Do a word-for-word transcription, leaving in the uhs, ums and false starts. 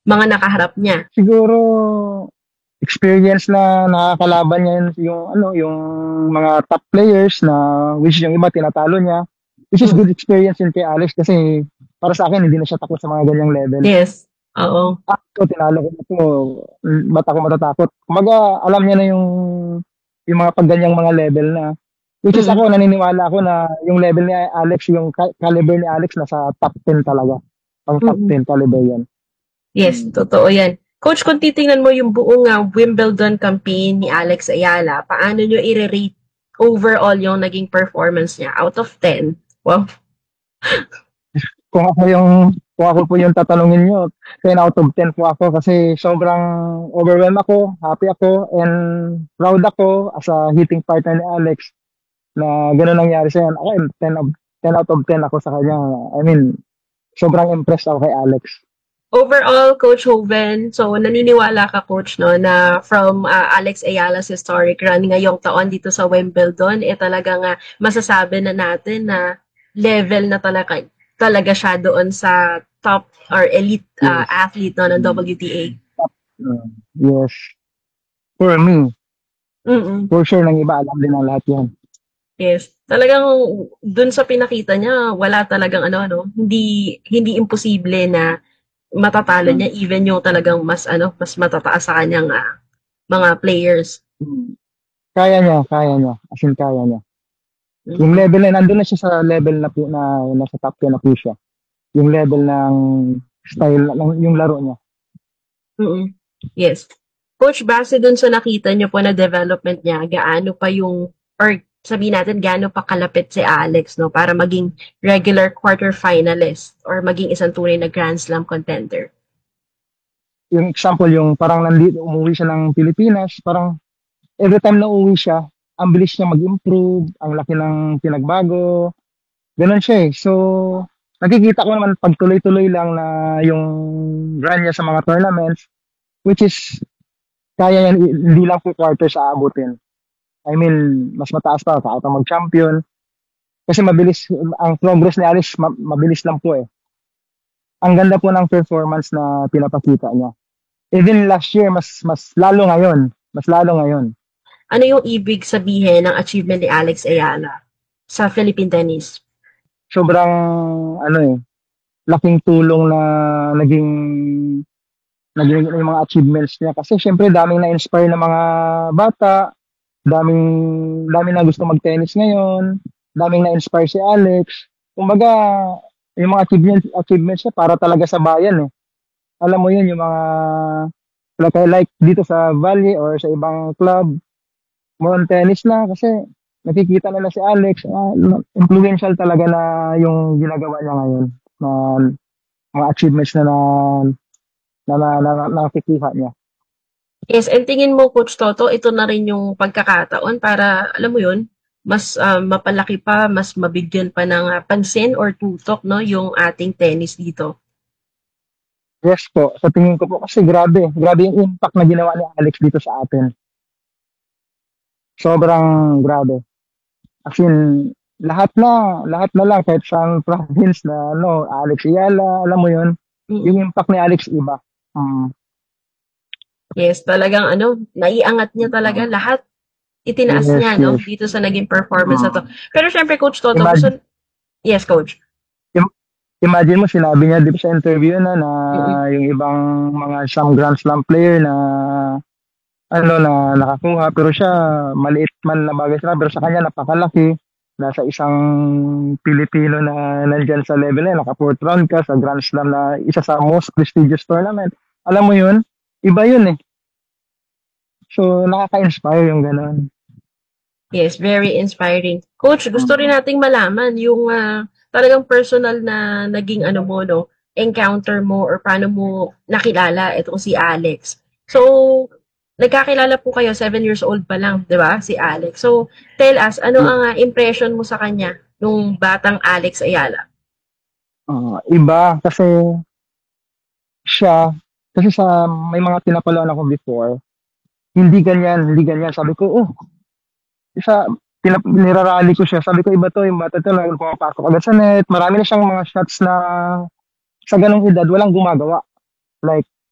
mga nakaharap niya? Siguro experience na nakakalaban niya yun, yung ano, yung mga top players na which yung iba tinatalo niya. Which is Mm. good experience yun kay Alex kasi para sa akin hindi na siya takot sa mga ganyang level. Yes. Oo. Ah, ito, tinalo ko na to. Mm, ba't ako matatakot? Kumbaga, alam niya na yung yung mga pagganyang mga level na. Which is Mm. ako, naniniwala ako na yung level ni Alex, yung ca- caliber ni Alex nasa top ten talaga. Pang top Mm. ten caliber yan. Yes, totoo yan. Coach, kung titingnan mo yung buong ah, Wimbledon campaign ni Alex Ayala, paano nyo i-rate overall yung naging performance niya out of ten? Wow. Kung ako yung kung ako po yung tatanungin nyo, ten out of ten po ako kasi sobrang overwhelmed ako, happy ako, and proud ako as a hitting partner ni Alex na gano'n nangyari sa yan. Ako, ten, of, ten out of ten ako sa kanya. I mean, sobrang impressed ako kay Alex. Overall, Coach Hoven, so naniniwala ka, Coach, no, na from ah, Alex Ayala's historic run ngayong taon dito sa Wimbledon, eh talagang ah, masasabi na natin na level na talaga, talaga siya doon sa top or elite ah, Yes. athlete no, ng W T A. Mm, yes. For me, Mm-mm. for sure, ng iba alam din ang lahat yan. Yes. Talagang dun sa pinakita niya, wala talagang ano, ano, hindi hindi imposible na matatalo Mm. niya even yung talagang mas ano, mas matataas sa kanyang ah, mga players. Kaya niya, kaya niya. As in, kaya niya. Yung Mm. level na, nandun na siya sa level na, po- na nasa top ten na po siya. Yung level ng style, ng, yung laro niya. Mm. Yes. Coach, base dun sa nakita niyo po na development niya, gaano pa yung, or sabihin natin, gaano pa kalapit si Alex, no, para maging regular quarter finalist or maging isang tunay na Grand Slam contender? Yung example, yung parang nandito, umuwi siya ng Pilipinas, parang every time na umuwi siya, ang bilis niya mag-improve, ang laki ng pinagbago, ganun siya eh. So, nakikita ko naman pag tuloy-tuloy lang na yung run niya sa mga tournaments, which is, kaya yan, hindi lang po quarters aabutin. I mean, mas mataas pa, kaya pa mag-champion. Kasi mabilis, ang progress ni Alice, ma- mabilis lang po eh. Ang ganda po ng performance na pinapakita niya. Even last year, mas mas lalo ngayon. Mas lalo ngayon. Ano yung ibig sabihin ng achievement ni Alex Ayala sa Philippine tennis? Sobrang, ano eh, laking tulong na naging, naging yung mga achievements niya. Kasi syempre, daming na-inspire na mga bata, daming, daming na gusto mag-tennis ngayon, daming na-inspire si Alex. Kumbaga, yung mga achievements, achievements niya para talaga sa bayan eh. Alam mo yun, yung mga like, like dito sa Valley or sa ibang club, more on tennis na kasi nakikita nila si Alex, ah, influential talaga na yung ginagawa niya ngayon na mga achievements na na na, na, na, na nakikita niya. Yes, and tingin mo, Coach Toto, ito na rin yung pagkakataon para, alam mo yun, mas ah, mapalaki pa, mas mabigyan pa ng ah, pansin or tutok, no, yung ating tennis dito. Yes po, sa tingin ko po kasi grabe, grabe yung impact na ginawa ni Alex dito sa atin. Sobrang grabe. As in, lahat na, lahat na lang, kahit sa province na, ano, Alex Iyala, alam mo yun, yung Mm. impact ni Alex iba. Mm. Yes, talagang ano, naiangat niya talaga lahat. Itinaas Yes, niya, no, yes. dito sa naging performance na to. Mm. Pero syempre, Coach Toto, gusto, Imagine, yes, Coach. im- imagine mo, sinabi niya di ba sa interview na na Mm-mm. yung ibang mga some Grand Slam player na ano na nakakuha pero siya maliit man na bagay sila pero sa kanya napakalaki nasa isang Pilipino na nandyan sa level na yun, naka fourth round ka sa Grand Slam na isa sa most prestigious tournament. Alam mo yun? Iba yun eh. So nakaka-inspire yung ganun. Yes, very inspiring. Coach, gusto rin nating malaman yung ah, talagang personal na naging ano mo, no, encounter mo or paano mo nakilala itong si Alex. So, nagkakilala po kayo, seven years old pa lang, di ba, si Alex. So, tell us, ano ang ah, impression mo sa kanya nung batang Alex Ayala? Uh, iba kasi siya kasi sa may mga tinapaloan ako before hindi ganyan, hindi ganyan. Sabi ko, oh, isa, pinap- nirarally ko siya. Sabi ko, iba to, yung bata to, na pumapasok agad sa net. Marami na siyang mga shots na sa ganong edad, walang gumagawa. Like,